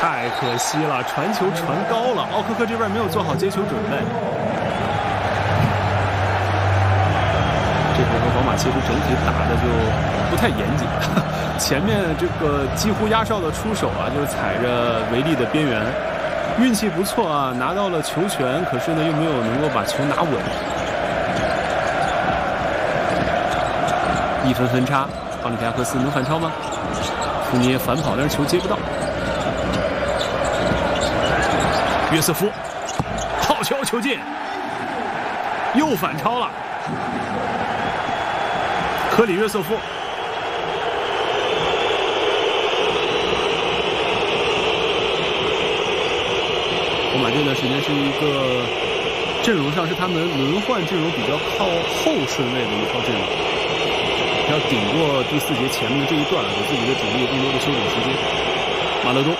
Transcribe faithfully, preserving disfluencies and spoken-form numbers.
太可惜了，传球传高了，奥科克这边没有做好接球准备。这回合宝马其实整体打的就不太严谨，前面这个几乎压哨的出手啊，就是踩着维利的边缘，运气不错啊，拿到了球权，可是呢又没有能够把球拿稳。一分分差，奥林匹亚科斯能反超吗？福尼耶反跑，但是球接不到。约瑟夫好球，球进，又反超了。科里约瑟夫，宝马这段时间是一个阵容上是他们轮换阵容比较靠后顺位的一套阵容，要顶过第四节前面的这一段，给自己的主力更多的休整时间。马勒东